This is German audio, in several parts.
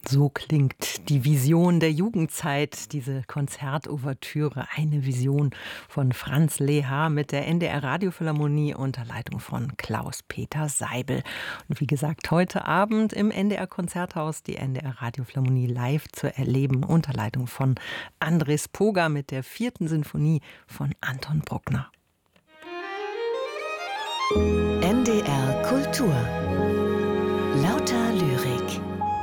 So klingt die Vision der Jugendzeit, diese Konzertouvertüre, eine Vision von Franz Lehár mit der NDR Radiophilharmonie unter Leitung von Klaus-Peter Seibel. Und wie gesagt, heute Abend im NDR Konzerthaus die NDR Radiophilharmonie live zu erleben unter Leitung von Andres Poga mit der 4. Sinfonie von Anton Bruckner. NDR Kultur. Lauter Lyrik.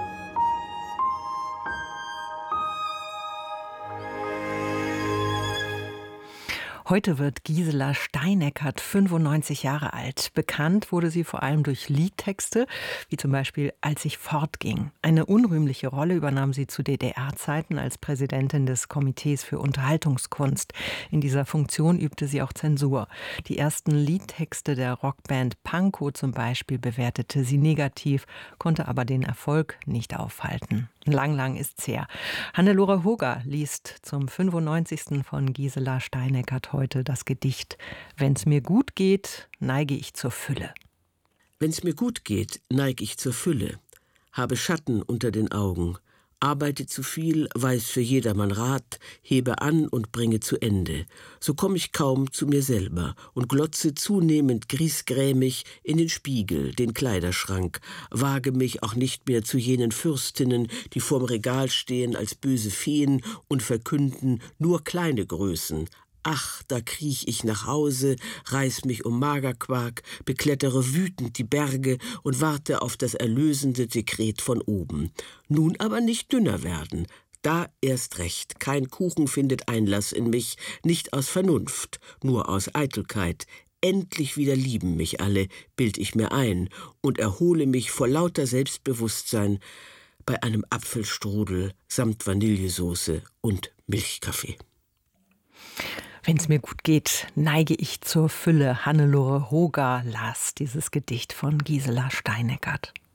Heute wird Gisela Steineckert 95 Jahre alt. Bekannt wurde sie vor allem durch Liedtexte, wie zum Beispiel Als ich fortging. Eine unrühmliche Rolle übernahm sie zu DDR-Zeiten als Präsidentin des Komitees für Unterhaltungskunst. In dieser Funktion übte sie auch Zensur. Die ersten Liedtexte der Rockband Pankow zum Beispiel bewertete sie negativ, konnte aber den Erfolg nicht aufhalten. Lang ist's her. Hannelore Hoger liest zum 95. von Gisela Steineckert heute das Gedicht Wenn's mir gut geht, neige ich zur Fülle. Wenn's mir gut geht, neig ich zur Fülle, habe Schatten unter den Augen, arbeite zu viel, weiß für jedermann Rat, hebe an und bringe zu Ende. So komm ich kaum zu mir selber und glotze zunehmend griesgrämig in den Spiegel, den Kleiderschrank, wage mich auch nicht mehr zu jenen Fürstinnen, die vorm Regal stehen als böse Feen und verkünden nur kleine Größen. Ach, da kriech ich nach Hause, reiß mich um Magerquark, beklettere wütend die Berge und warte auf das erlösende Dekret von oben. Nun aber nicht dünner werden. Da erst recht, kein Kuchen findet Einlass in mich, nicht aus Vernunft, nur aus Eitelkeit. Endlich wieder lieben mich alle, bild ich mir ein, und erhole mich vor lauter Selbstbewusstsein bei einem Apfelstrudel samt Vanillesoße und Milchkaffee. Wenn's mir gut geht, neige ich zur Fülle. Hannelore Hoger las dieses Gedicht von Gisela Steineckert.